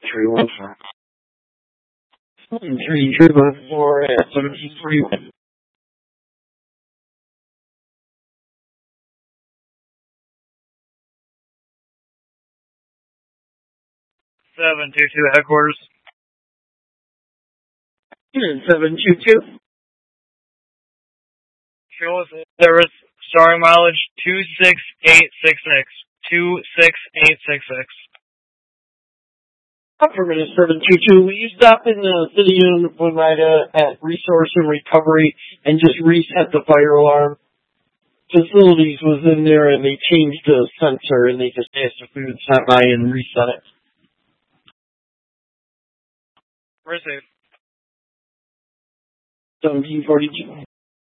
314. 314 at 1731. 722 headquarters. 722. Show us service starting mileage 26866. 26866. Affirmative 722. Will you stop in the city of Oneida at Resource and Recovery and just reset the fire alarm? Facilities was in there and they changed the sensor and they just asked if we would stop by and reset it. Receive. 1742.